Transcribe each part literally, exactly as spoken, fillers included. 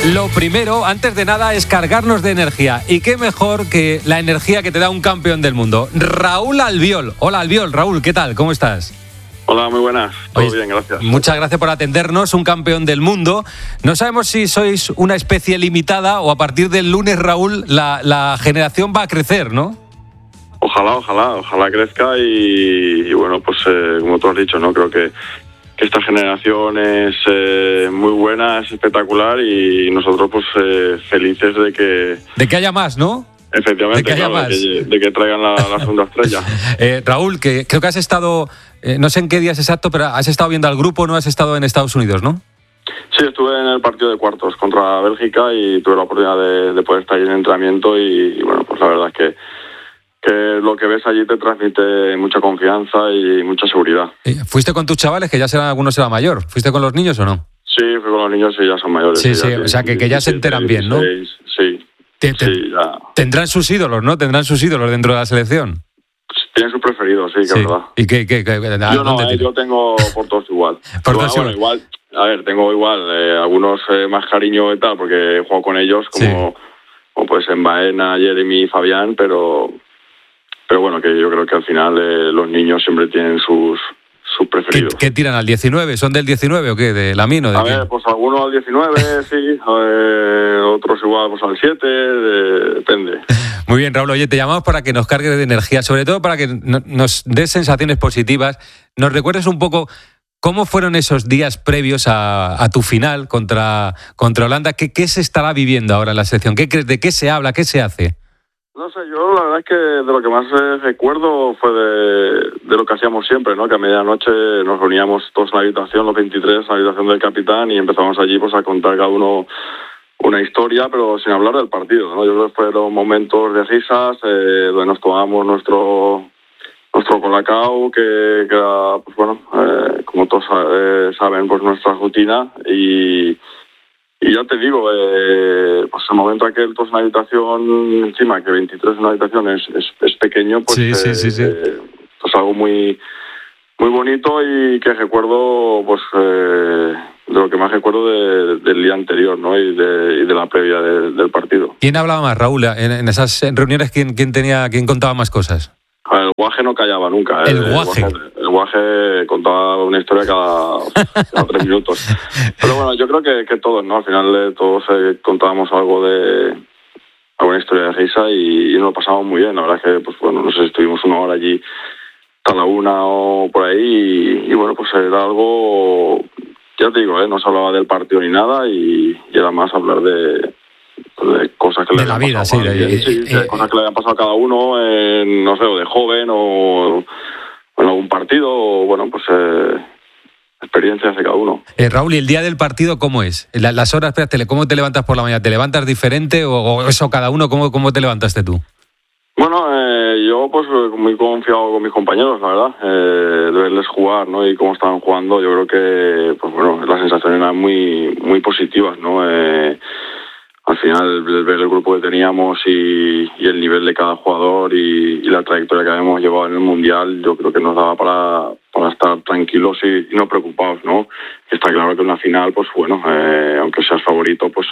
Lo primero, antes de nada, es cargarnos de energía. Y qué mejor que la energía que te da un campeón del mundo. Raúl Albiol. Hola, Albiol. Raúl, ¿qué tal? ¿Cómo estás? Hola, muy buenas. Todo Oye, bien, gracias. Muchas gracias por atendernos, un campeón del mundo. No sabemos si sois una especie limitada o a partir del lunes, Raúl, la, la generación va a crecer, ¿no? Ojalá, ojalá, ojalá crezca y, y bueno, pues eh, como tú has dicho, ¿no? Creo que, que esta generación es eh, muy buena, es espectacular y nosotros pues eh, felices de que... De que haya más, ¿no? Efectivamente, de que, haya claro, más. De, que, de que traigan la, la segunda estrella. eh, Raúl, que creo que has estado, eh, no sé en qué días exacto, pero has estado viendo al grupo, ¿no? Has estado en Estados Unidos, ¿no? Sí, estuve en el partido de cuartos contra Bélgica y tuve la oportunidad de, de poder estar ahí en entrenamiento y, y bueno, pues la verdad es que que lo que ves allí te transmite mucha confianza y mucha seguridad. ¿Fuiste con tus chavales, que ya serán, algunos será mayor? ¿Fuiste con los niños o no? Sí, fui con los niños y ya son mayores. Sí, sí, ya, o sea, que, que ya se enteran bien, ¿no? Sí, te, te, sí, ya. Tendrán sus ídolos, ¿no? Tendrán sus ídolos dentro de la selección. Tienen sus preferidos, sí, que sí. es verdad. ¿Y qué? qué, qué yo no, eh, yo tengo por todos igual. por todos bueno, igual. A ver, tengo igual eh, algunos eh, más cariño y tal, porque he jugado con ellos, como, sí. como pues en Baena, Jeremy y Fabián, pero... Pero bueno, que yo creo que al final eh, los niños siempre tienen sus, sus preferidos. ¿Qué, ¿Qué tiran al diecinueve? ¿Son del diecinueve o qué? ¿De Lamino? ¿De A quién? ver, pues algunos al diecinueve, sí. Eh, otros igual pues al siete, de, depende. Muy bien, Raúl. Oye, te llamamos para que nos cargues de energía, sobre todo para que no, nos des sensaciones positivas. Nos recuerdes un poco cómo fueron esos días previos a, a tu final contra, contra Holanda. ¿Qué, ¿Qué se estará viviendo ahora en la selección? ¿Qué crees? ¿De qué se habla? ¿Qué se hace? No sé, yo la verdad es que de lo que más eh, recuerdo fue de, de lo que hacíamos siempre, ¿no? Que a medianoche nos reuníamos todos en la habitación, los veintitrés, en la habitación del capitán y empezamos allí pues a contar cada uno una historia, pero sin hablar del partido, ¿no? Yo creo que fueron momentos de risas, eh, donde nos tomábamos nuestro nuestro colacao, que, que era, pues bueno, eh, como todos eh, saben, pues nuestra rutina y... Y ya te digo, eh, pues el momento aquel, pues una habitación, encima que veintitrés en una habitación es, es, es pequeño, pues, sí, sí, sí, sí. Eh, pues algo muy muy bonito y que recuerdo, pues eh, de lo que más recuerdo de, del día anterior, ¿no? Y de, y de la previa de, del partido. ¿Quién hablaba más, Raúl? En, en esas reuniones, ¿quién, quién tenía, quién contaba más cosas? El guaje no callaba nunca. El, el guaje. El guaje contaba una historia cada, cada tres minutos. Pero bueno, yo creo que, que todos, ¿no? Al final eh, todos eh, contábamos algo de alguna historia de risa y, y nos lo pasamos muy bien. La verdad es que, pues bueno, no sé, estuvimos una hora allí hasta la una o por ahí y, y bueno, pues era algo, ya te digo, ¿eh? No se hablaba del partido ni nada y, y era más hablar de... de cosas que de le la vida, sí, de, sí, de eh, cosas que le habían pasado a cada uno, en, no sé, o de joven o, o en algún partido, o bueno, pues eh, experiencias de cada uno. Eh, Raúl, ¿y el día del partido cómo es? La, las horas, espérate, ¿cómo te levantas por la mañana? ¿Te levantas diferente o, o eso cada uno? ¿Cómo, cómo te levantaste tú? Bueno, eh, yo pues muy confiado con mis compañeros, la verdad, eh, de verles jugar, ¿no? Y cómo estaban jugando, yo creo que, pues bueno, las sensaciones eran muy, muy positivas, ¿no? Eh, Al final, ver el grupo que teníamos y, y el nivel de cada jugador y, y la trayectoria que habíamos llevado en el Mundial, yo creo que nos daba para, para estar tranquilos y, y no preocupados, ¿no? Está claro que en la final, pues bueno, eh, aunque seas favorito, pues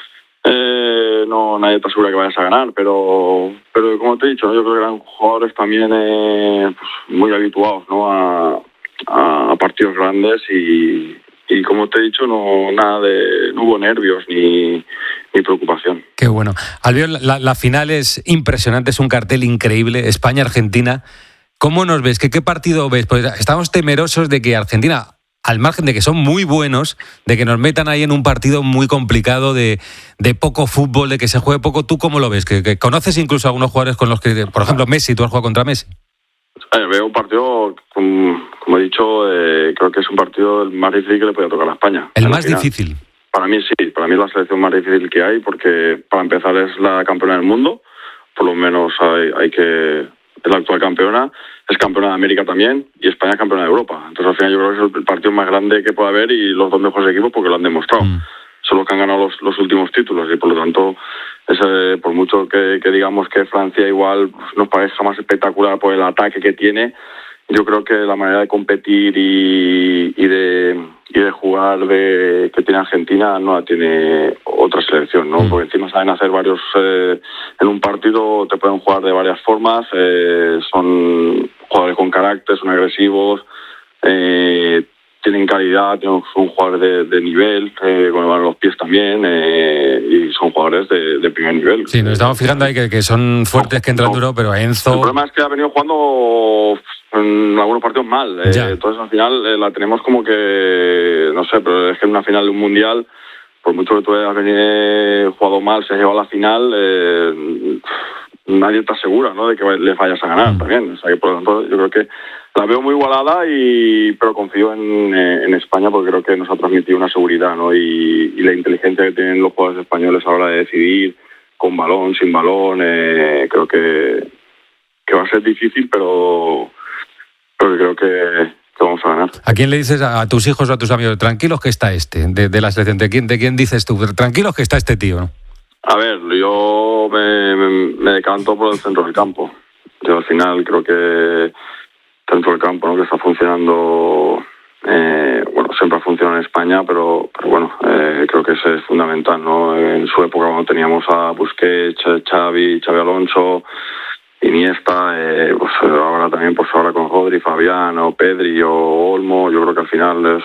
eh, no nadie te asegura que vayas a ganar, pero pero como te he dicho, yo creo que eran jugadores también eh, pues, muy habituados, ¿no? A, a partidos grandes y... Y como te he dicho, no nada de no hubo nervios ni, ni preocupación. Qué bueno. Albiol, la, la final es impresionante, es un cartel increíble, España-Argentina. ¿Cómo nos ves? ¿Qué, qué partido ves? Pues estamos temerosos de que Argentina, al margen de que son muy buenos, de que nos metan ahí en un partido muy complicado, de, de poco fútbol, de que se juegue poco. ¿Tú cómo lo ves? ¿Que, que conoces incluso a algunos jugadores con los que, por ejemplo, Messi, tú has jugado contra Messi? Eh, veo un partido, como, como he dicho, eh, creo que es un partido el más difícil que le puede tocar a España. ¿El más difícil? Para mí sí, para mí es la selección más difícil que hay porque para empezar es la campeona del mundo, por lo menos hay, hay que... es la actual campeona, es campeona de América también y España es campeona de Europa. Entonces al final yo creo que es el partido más grande que puede haber y los dos mejores equipos porque lo han demostrado. Mm. Son los que han ganado los, los últimos títulos y por lo tanto... Es, eh, por mucho que, que digamos que Francia igual pues, nos parezca más espectacular por el ataque que tiene, yo creo que la manera de competir y, y de y de jugar de que tiene Argentina no la tiene otra selección, ¿no? Porque encima saben hacer varios eh, en un partido te pueden jugar de varias formas, eh, son jugadores con carácter, son agresivos, eh, tienen calidad, son jugadores de, de nivel, eh, con los pies también, eh, y son jugadores de, de primer nivel. Sí, nos estamos fijando ahí que, que son fuertes, que entran no, duro, pero Enzo... El problema es que ha venido jugando en algunos partidos mal, eh, entonces al final eh, la tenemos como que, no sé, pero es que en una final de un mundial, por mucho que tú hayas venido jugado mal, se ha llevado a la final, eh, nadie te asegura, ¿no?, de que les vayas a ganar mm. también. O sea que por lo tanto yo creo que la veo muy igualada, y pero confío en, en España porque creo que nos ha transmitido una seguridad, ¿no? Y, y la inteligencia que tienen los jugadores españoles a la hora de decidir, con balón, sin balón, eh, creo que, que va a ser difícil, pero, pero creo que, que vamos a ganar. ¿A quién le dices a, a tus hijos o a tus amigos, tranquilos que está este, de, de la selección? ¿De quién, ¿De quién dices tú, tranquilos que está este tío, no? A ver, yo me, me, me decanto por el centro del campo. Yo al final creo que centro del campo, ¿no?, que está funcionando, eh, bueno, siempre ha funcionado en España, pero, pero bueno, eh, creo que ese es fundamental, ¿no? En su época, cuando teníamos a Busquets, Xavi, Xavi Alonso, Iniesta, eh, pues ahora también, pues ahora con Rodri, Fabián, o Pedri o Olmo, yo creo que al final es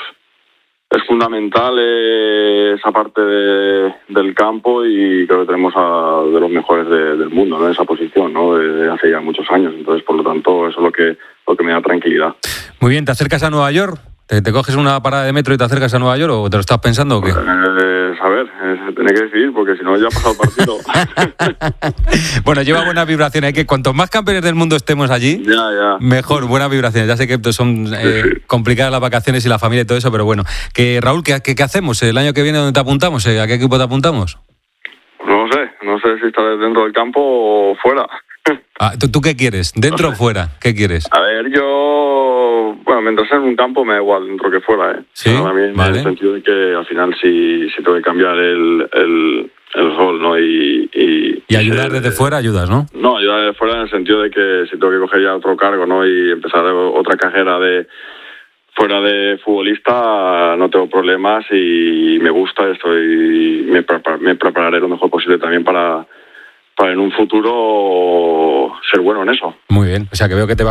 es fundamental eh, esa parte de, del campo, y creo que tenemos a de los mejores de, del mundo, ¿no?, en esa posición, ¿no?, desde hace ya muchos años. Entonces, por lo tanto, eso es lo que lo que me da tranquilidad. Muy bien, ¿te acercas a Nueva York? ¿Te, te coges una parada de metro y te acercas a Nueva York, o te lo estás pensando o qué? Eh, a ver, eh, tenés que decidir, porque si no ya ha pasado el partido. Bueno, lleva buenas vibraciones. Hay que cuantos más campeones del mundo estemos allí, ya, ya. mejor, buenas vibraciones. Ya sé que son eh, sí, sí. complicadas las vacaciones y la familia y todo eso, pero bueno. Que Raúl, ¿qué, qué, qué hacemos? ¿El año que viene dónde te apuntamos? ¿A qué equipo te apuntamos? No sé, no sé si estaré dentro del campo o fuera. Ah, ¿tú, ¿Tú qué quieres? ¿Dentro no sé. o fuera? ¿Qué quieres? A ver, yo... Bueno, mientras sea en un campo me da igual dentro que fuera, ¿eh? Sí, pero también vale. En el sentido de que al final sí, sí tengo que cambiar el, el, el rol, ¿no? Y, y, y ayudar desde eh, fuera ayudas, ¿no? No, ayudar desde fuera en el sentido de que si tengo que coger ya otro cargo, ¿no?, y empezar otra carrera de... Fuera de futbolista no tengo problemas y me gusta, estoy me, prepar, me prepararé lo mejor posible también para, para en un futuro ser bueno en eso. Muy bien, o sea que veo que te vas